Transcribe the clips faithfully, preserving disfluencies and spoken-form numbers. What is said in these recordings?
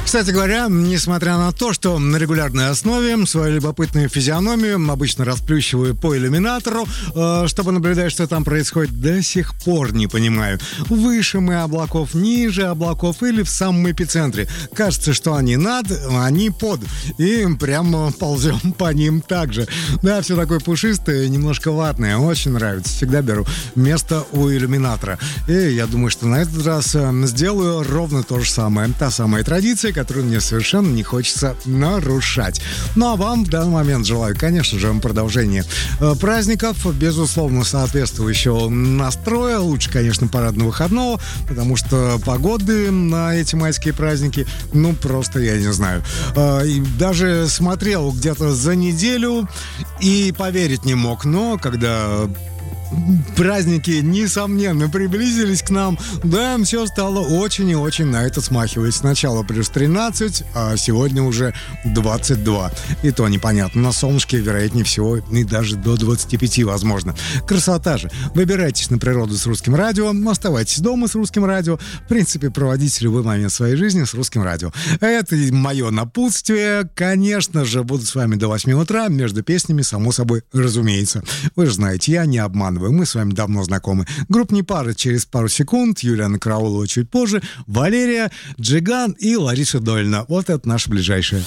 Кстати говоря, несмотря на то, что на регулярной основе свою любопытную физиономию обычно расплющиваю по иллюминатору, э, чтобы наблюдать, что там происходит, до сих пор не понимаю. Выше мы облаков, ниже облаков или в самом эпицентре. Кажется, что они над, а они под. И прямо ползем по ним так же. Да, все такое пушистое, немножко ватное. Очень нравится. Всегда беру место у иллюминатора. И я думаю, что на этот раз сделаю ровно то же самое. Та самая традиция, которую мне совершенно не хочется нарушать. Ну а вам в данный момент желаю, конечно же, продолжения э, праздников, безусловно, соответствующего настроя. Лучше, конечно, парадно-выходного, потому что погоды на эти майские праздники, ну, просто я не знаю. Э, и даже смотрел где-то за неделю и поверить не мог, но когда праздники, несомненно, приблизились к нам, да, все стало очень и очень на это смахивать. Сначала плюс тринадцать, а сегодня уже двадцать два. И то непонятно. На солнышке, вероятнее всего, и даже до двадцати пяти, возможно. Красота же. Выбирайтесь на природу с Русским радио, оставайтесь дома с Русским радио. В принципе, проводите любой момент своей жизни с Русским радио. Это мое напутствие. Конечно же, буду с вами до восьми утра, между песнями, само собой, разумеется. Вы же знаете, я не обманываю. Мы с вами давно знакомы. Группа пары через пару секунд, Юлиана Караулова чуть позже, Валерия, Джиган и Лариса Долина. Вот это наше ближайшее.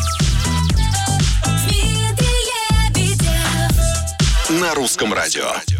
На Русском радио.